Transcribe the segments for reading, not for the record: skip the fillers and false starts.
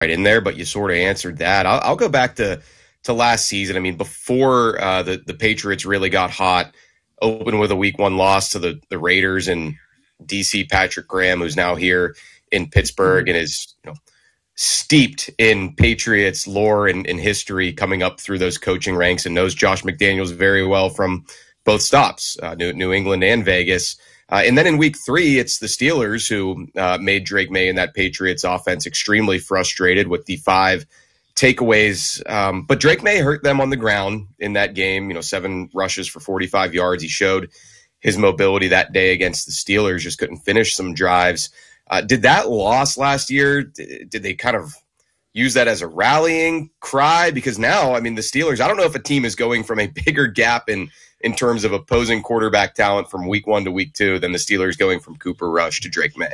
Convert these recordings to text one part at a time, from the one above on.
in there, but you sort of answered that. I'll go back to last season. I mean, before the Patriots really got hot, opened with a week 1 loss to the Raiders and DC Patrick Graham, who's now here in Pittsburgh and is steeped in Patriots lore and history coming up through those coaching ranks and knows Josh McDaniels very well from both stops, New England and Vegas. And then in week 3, it's the Steelers who made Drake May and that Patriots offense extremely frustrated with the 5 takeaways. But Drake May hurt them on the ground in that game, 7 rushes for 45 yards. He showed his mobility that day against the Steelers, just couldn't finish some drives. Did that loss last year, did they kind of use that as a rallying cry? Because now, I mean, the Steelers, I don't know if a team is going from a bigger gap in terms of opposing quarterback talent from week 1 to week 2 than the Steelers going from Cooper Rush to Drake May.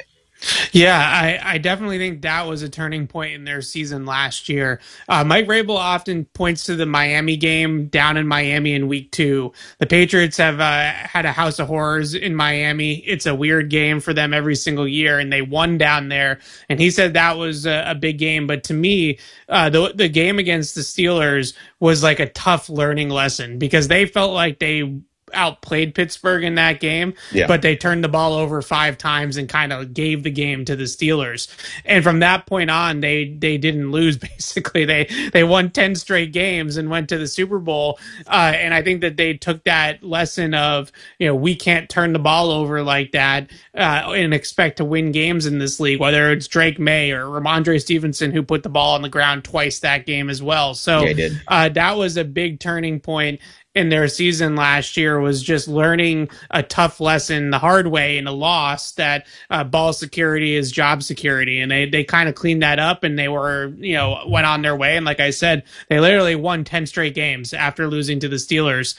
Yeah, I definitely think that was a turning point in their season last year. Mike Vrabel often points to the Miami game down in Miami in week 2. The Patriots have had a house of horrors in Miami. It's a weird game for them every single year, and they won down there. And he said that was a big game. But to me, the game against the Steelers was like a tough learning lesson because they felt like they outplayed Pittsburgh in that game, but they turned the ball over 5 times and kind of gave the game to the Steelers. And from that point on, they didn't lose. Basically, they won 10 straight games and went to the Super Bowl. And I think that they took that lesson of, we can't turn the ball over like that and expect to win games in this league, whether it's Drake May or Ramondre Stevenson, who put the ball on the ground twice that game as well. So that was a big turning point in their season last year, was just learning a tough lesson the hard way in a loss that ball security is job security. And they kind of cleaned that up and they were, went on their way. And like I said, they literally won 10 straight games after losing to the Steelers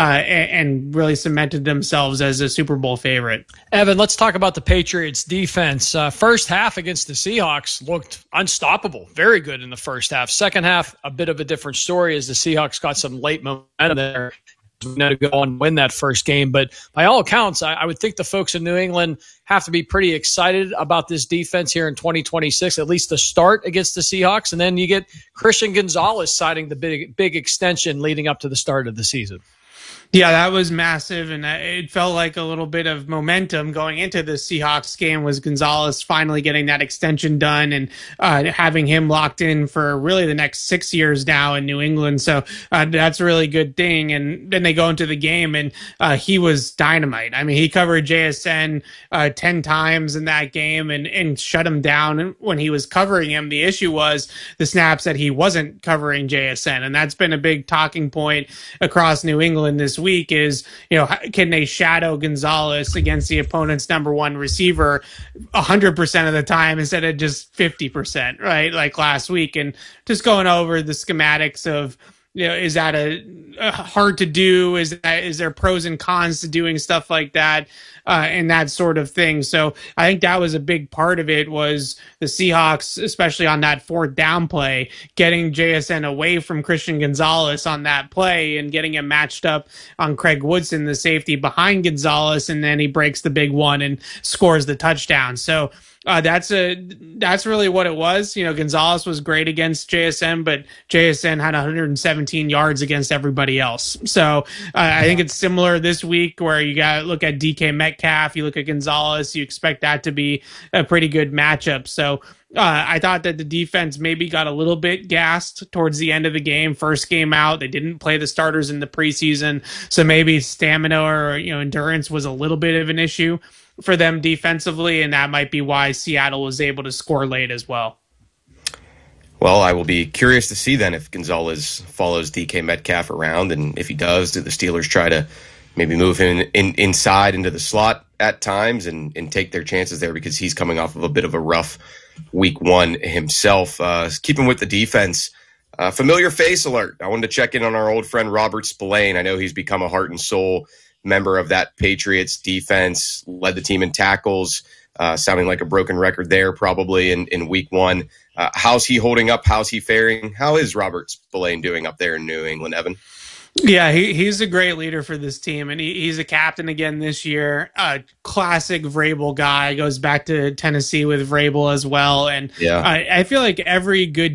and really cemented themselves as a Super Bowl favorite. Evan, let's talk about the Patriots defense. First half against the Seahawks looked unstoppable. Very good in the first half. Second half, a bit of a different story as the Seahawks got some late momentum there to go on and win that first game. But by all accounts, I would think the folks in New England have to be pretty excited about this defense here in 2026, at least the start against the Seahawks. And then you get Christian Gonzalez signing the big extension leading up to the start of the season. Yeah, that was massive, and it felt like a little bit of momentum going into the Seahawks game was Gonzalez finally getting that extension done and having him locked in for really the next 6 years now in New England. So that's a really good thing. And then they go into the game, and he was dynamite. I mean, he covered JSN 10 times in that game and shut him down when he was covering him. The issue was the snaps that he wasn't covering JSN, and that's been a big talking point across New England this week is, can they shadow Gonzalez against the opponent's number 1 receiver 100% of the time instead of just 50%, right? Like last week. And just going over the schematics of, is that a hard to do? Is there pros and cons to doing stuff like that and that sort of thing? So I think that was a big part of it was the Seahawks, especially on that 4th down play, getting JSN away from Christian Gonzalez on that play and getting him matched up on Craig Woodson, the safety behind Gonzalez, and then he breaks the big one and scores the touchdown. So that's really what it was. Gonzalez was great against JSN, but JSN had 117 yards against everybody else. So I think it's similar this week where you got to look at DK Metcalf, you look at Gonzalez, you expect that to be a pretty good matchup. So I thought that the defense maybe got a little bit gassed towards the end of the game. First game out, they didn't play the starters in the preseason, so maybe stamina or endurance was a little bit of an issue for them defensively, and that might be why Seattle was able to score late as well. Well, I will be curious to see then if Gonzalez follows DK Metcalf around, and if he does, do the Steelers try to maybe move him inside into the slot at times and take their chances there because he's coming off of a bit of a rough week 1 himself. Keeping with the defense, familiar face alert. I wanted to check in on our old friend Robert Spillane. I know he's become a heart and soul member of that Patriots defense, led the team in tackles, sounding like a broken record there probably in week 1. How's he holding up? How's he faring? How is Robert Spillane doing up there in New England, Evan? Yeah, he's a great leader for this team, and he's a captain again this year. Classic Vrabel guy, goes back to Tennessee with Vrabel as well, and Yeah. I feel like every good